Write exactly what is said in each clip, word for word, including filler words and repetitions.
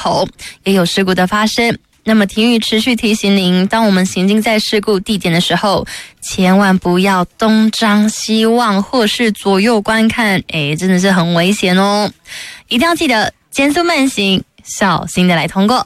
口也有事故的发生。那么体育持续提醒您，当我们行经在事故地点的时候，千万不要东张西望或是左右观看，诶，真的是很危险哦。一定要记得减速慢行，小心的来通过。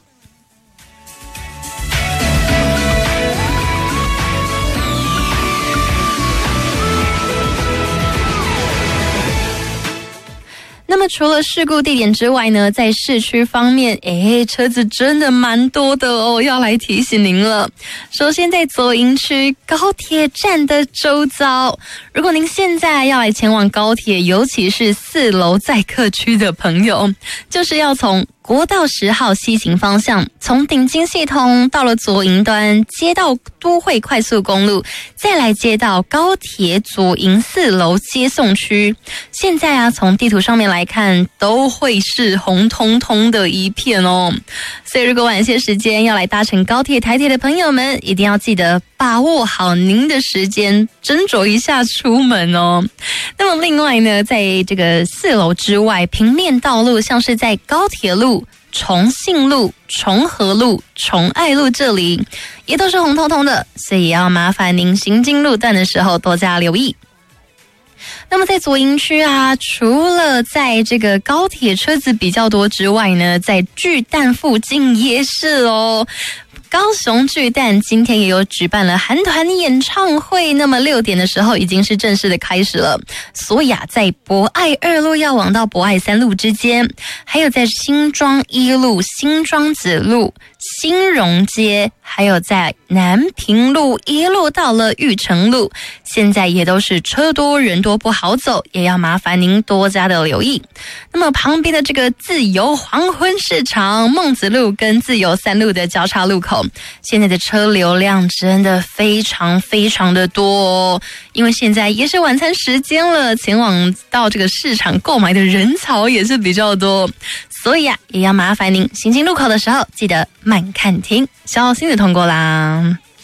那么除了事故地点之外呢，在市区方面，诶，车子真的蛮多的哦，要来提醒您了。首先在左营区高铁站的周遭，如果您现在要来前往高铁，尤其是四楼载客区的朋友，就是要从国道十号西行方向，从顶金系统到了左营端，接到都会快速公路，再来接到高铁左营四楼接送区。现在啊，从地图上面来看，都会是红彤彤的一片哦。所以如果晚些时间要来搭乘高铁、台铁的朋友们，一定要记得把握好您的时间，斟酌一下出门哦。那么另外呢，在这个四楼之外，平面道路像是在高铁路、重信路、重和路、重爱路这里也都是红彤彤的，所以也要麻烦您行经路段的时候多加留意。那么在左营区啊，除了在这个高铁车子比较多之外呢，在巨蛋附近也是哦。高雄巨蛋今天也有举办了韩团演唱会，那么六点的时候已经是正式的开始了。所以啊，在博爱二路要往到博爱三路之间，还有在新庄一路、新庄子路、新荣街，还有在南平路一路到了玉成路，现在也都是车多人多不好走，也要麻烦您多加的留意。那么旁边的这个自由黄昏市场、孟子路跟自由三路的交叉路口，现在的车流量真的非常非常的多哦，因为现在也是晚餐时间了，前往到这个市场购买的人潮也是比较多，所以啊，也要麻烦您行经路口的时候记得慢看停，小心的通过啦。